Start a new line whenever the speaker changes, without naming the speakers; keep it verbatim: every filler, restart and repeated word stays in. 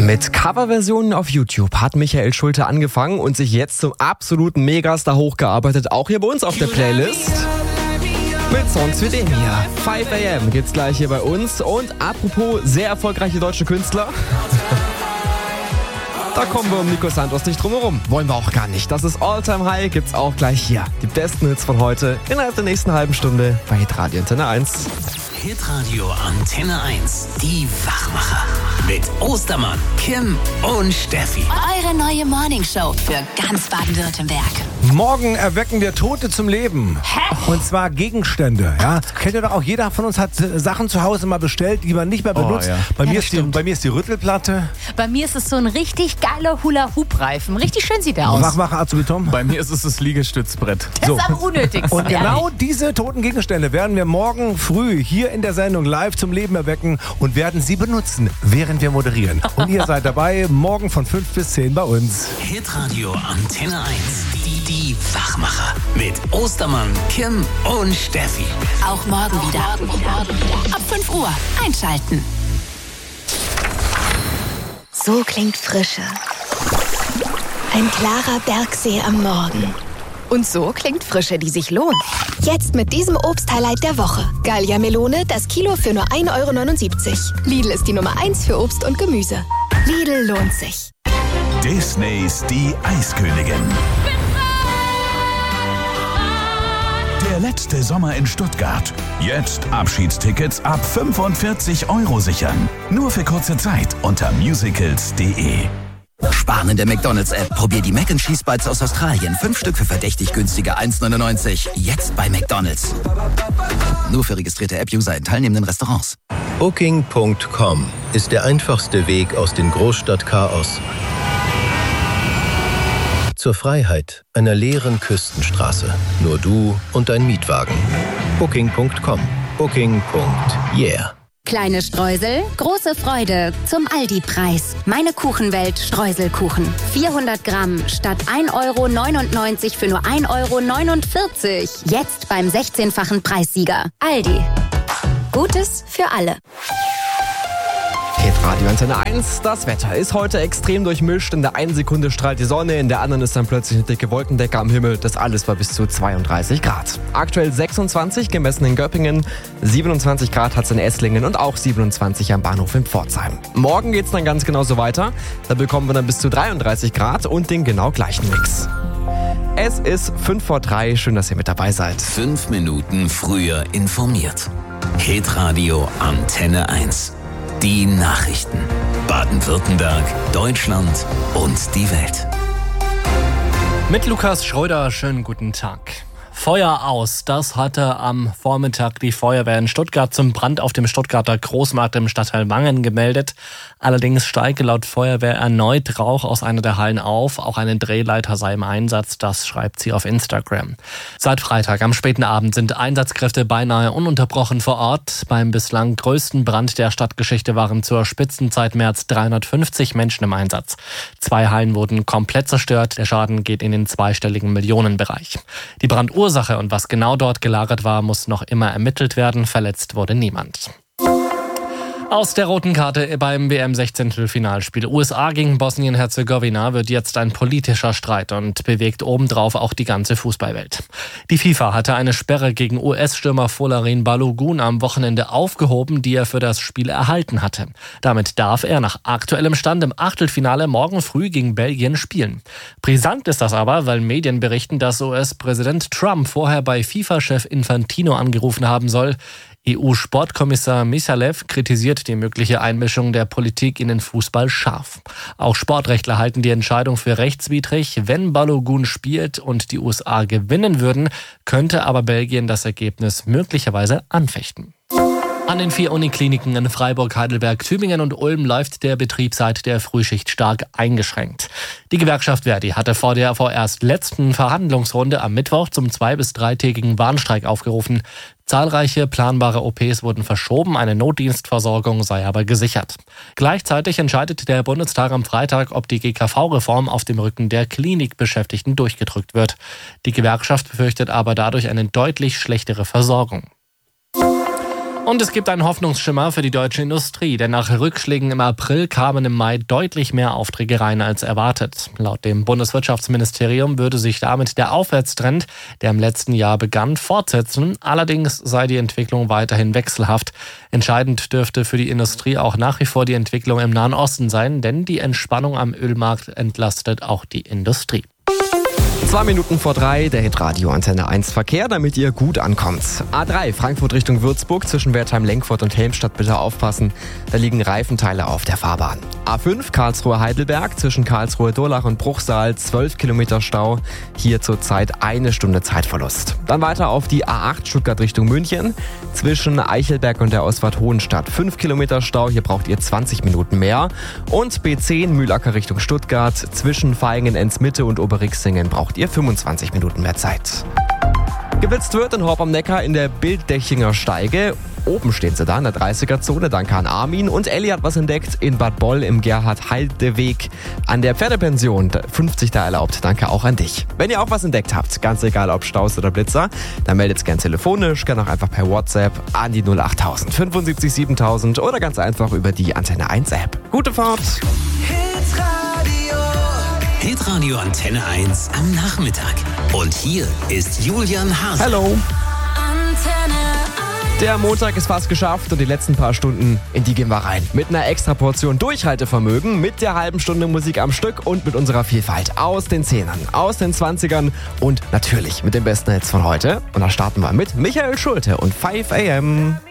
Mit Coverversionen auf YouTube hat Michael Schulte angefangen und sich jetzt zum absoluten Megastar hochgearbeitet, auch hier bei uns auf der Playlist. Mit Songs wie dem hier. five a.m. geht's gleich hier bei uns. Und apropos sehr erfolgreiche deutsche Künstler. Da kommen wir um Nico Santos nicht drum herum. Wollen wir auch gar nicht. Das ist All-Time High, gibt's auch gleich hier. Die besten Hits von heute innerhalb der nächsten halben Stunde bei Hitradio Antenne eins.
Hitradio Antenne eins, die Wachmacher. Mit Ostermann, Kim und Steffi.
Eure neue Morningshow für ganz Baden-Württemberg.
Morgen erwecken wir Tote zum Leben.
Hä?
Und zwar Gegenstände. Ja? Kennt ihr doch auch, jeder von uns hat Sachen zu Hause mal bestellt, die man nicht mehr benutzt.
Oh, ja.
Bei,
Ja,
mir
das
ist die,
stimmt.
bei mir ist die Rüttelplatte.
Bei mir ist es so ein richtig geiler Hula-Hoop-Reifen. Richtig schön sieht der aus.
Wachmacher Azubitom.
Bei mir ist es das Liegestützbrett.
Das
so.
ist am unnötigsten.
Und genau diese toten Gegenstände werden wir morgen früh hier in der Sendung live zum Leben erwecken und werden sie benutzen, während wir moderieren. Und ihr seid dabei, morgen von fünf bis zehn bei uns.
Hitradio Antenne eins, die, die Wachmacher. Mit Ostermann, Kim und Steffi.
Auch morgen wieder. Ab fünf Uhr einschalten.
So klingt Frische. Ein klarer Bergsee am Morgen.
Und so klingt Frische, die sich lohnt.
Jetzt mit diesem Obst-Highlight der Woche. Gallia Melone, das Kilo für nur ein Euro neunundsiebzig. Lidl ist die Nummer eins für Obst und Gemüse. Lidl lohnt sich.
Disneys Die Eiskönigin. Der letzte Sommer in Stuttgart. Jetzt Abschiedstickets ab fünfundvierzig Euro sichern. Nur für kurze Zeit unter musicals punkt de.
Sparen in der McDonalds-App. Probier die Mac and Cheese Bites aus Australien. Fünf Stück für verdächtig günstige eins neunundneunzig. Jetzt bei McDonalds. Nur für registrierte App-User in teilnehmenden Restaurants.
Booking Punkt com ist der einfachste Weg aus dem Großstadtchaos zur Freiheit einer leeren Küstenstraße. Nur du und dein Mietwagen. Booking Punkt com. Booking. Yeah.
Kleine Streusel, große Freude zum Aldi-Preis. Meine Kuchenwelt Streuselkuchen. vierhundert Gramm statt ein Euro neunundneunzig für nur ein Euro neunundvierzig. Jetzt beim sechzehnfachen Preissieger. Aldi. Gutes für alle.
Hitradio Antenne eins. Das Wetter ist heute extrem durchmischt. In der einen Sekunde strahlt die Sonne, in der anderen ist dann plötzlich eine dicke Wolkendecke am Himmel. Das alles war bis zu zweiunddreißig Grad. Aktuell sechsundzwanzig, gemessen in Göppingen. siebenundzwanzig Grad hat es in Esslingen und auch siebenundzwanzig am Bahnhof in Pforzheim. Morgen geht's dann ganz genauso weiter. Da bekommen wir dann bis zu dreiunddreißig Grad und den genau gleichen Mix. Es ist fünf vor drei. Schön, dass ihr mit dabei seid.
Fünf Minuten früher informiert. Hitradio Antenne eins. Die Nachrichten. Baden-Württemberg, Deutschland und die Welt.
Mit Lukas Schröder, schönen guten Tag. Feuer aus, das hatte am Vormittag die Feuerwehr in Stuttgart zum Brand auf dem Stuttgarter Großmarkt im Stadtteil Wangen gemeldet. Allerdings steige laut Feuerwehr erneut Rauch aus einer der Hallen auf. Auch eine Drehleiter sei im Einsatz, das schreibt sie auf Instagram. Seit Freitag am späten Abend sind Einsatzkräfte beinahe ununterbrochen vor Ort. Beim bislang größten Brand der Stadtgeschichte waren zur Spitzenzeit mehr als dreihundertfünfzig Menschen im Einsatz. Zwei Hallen wurden komplett zerstört. Der Schaden geht in den zweistelligen Millionenbereich. Die Brandursache und was genau dort gelagert war, muss noch immer ermittelt werden. Verletzt wurde niemand. Aus der roten Karte beim W M-Sechzehntelfinalspiel U S A gegen Bosnien-Herzegowina wird jetzt ein politischer Streit und bewegt obendrauf auch die ganze Fußballwelt. Die FIFA hatte eine Sperre gegen U S-Stürmer Folarin Balogun am Wochenende aufgehoben, die er für das Spiel erhalten hatte. Damit darf er nach aktuellem Stand im Achtelfinale morgen früh gegen Belgien spielen. Brisant ist das aber, weil Medien berichten, dass U S-Präsident Trump vorher bei FIFA-Chef Infantino angerufen haben soll. E U-Sportkommissar Misalev kritisiert die mögliche Einmischung der Politik in den Fußball scharf. Auch Sportrechtler halten die Entscheidung für rechtswidrig. Wenn Balogun spielt und die U S A gewinnen würden, könnte aber Belgien das Ergebnis möglicherweise anfechten. An den vier Unikliniken in Freiburg, Heidelberg, Tübingen und Ulm läuft der Betrieb seit der Frühschicht stark eingeschränkt. Die Gewerkschaft Verdi hatte vor der vorerst letzten Verhandlungsrunde am Mittwoch zum zwei- bis dreitägigen Warnstreik aufgerufen. Zahlreiche planbare O Ps wurden verschoben, eine Notdienstversorgung sei aber gesichert. Gleichzeitig entscheidet der Bundestag am Freitag, ob die G K V-Reform auf dem Rücken der Klinikbeschäftigten durchgedrückt wird. Die Gewerkschaft befürchtet aber dadurch eine deutlich schlechtere Versorgung. Und es gibt einen Hoffnungsschimmer für die deutsche Industrie, denn nach Rückschlägen im April kamen im Mai deutlich mehr Aufträge rein als erwartet. Laut dem Bundeswirtschaftsministerium würde sich damit der Aufwärtstrend, der im letzten Jahr begann, fortsetzen. Allerdings sei die Entwicklung weiterhin wechselhaft. Entscheidend dürfte für die Industrie auch nach wie vor die Entwicklung im Nahen Osten sein, denn die Entspannung am Ölmarkt entlastet auch die Industrie.
Zwei Minuten vor drei, der Hitradio Antenne eins Verkehr, damit ihr gut ankommt. A drei, Frankfurt Richtung Würzburg, zwischen Wertheim-Lenkfurt und Helmstadt bitte aufpassen. Da liegen Reifenteile auf der Fahrbahn. A fünf, Karlsruhe-Heidelberg, zwischen Karlsruhe-Durlach und Bruchsal, zwölf Kilometer Stau. Hier zurzeit eine Stunde Zeitverlust. Dann weiter auf die A acht, Stuttgart Richtung München, zwischen Eichelberg und der Ausfahrt Hohenstadt. fünf Kilometer Stau, hier braucht ihr zwanzig Minuten mehr. Und B zehn, Mühlacker Richtung Stuttgart, zwischen Vaihingen-Ensmitte und Oberrixingen braucht ihr fünfundzwanzig Minuten mehr Zeit. Geblitzt wird in Horb am Neckar in der Bilddächinger Steige. Oben stehen sie da in der dreißiger-Zone. Danke an Armin. Und Elli hat was entdeckt in Bad Boll im Gerhard-Heide-Weg an der Pferdepension. fünfzig da erlaubt. Danke auch an dich. Wenn ihr auch was entdeckt habt, ganz egal ob Staus oder Blitzer, dann meldet gern telefonisch, gern auch einfach per WhatsApp an die null acht null null fünfundsiebzig siebentausend oder ganz einfach über die Antenne eins App. Gute Fahrt!
Hitradio Antenne eins am Nachmittag. Und hier ist Julian Hase.
Hallo. Der Montag ist fast geschafft und die letzten paar Stunden, in die gehen wir rein. Mit einer extra Portion Durchhaltevermögen, mit der halben Stunde Musik am Stück und mit unserer Vielfalt aus den Zehnern, aus den Zwanzigern und natürlich mit den besten Hits von heute. Und da starten wir mit Michael Schulte und five a m.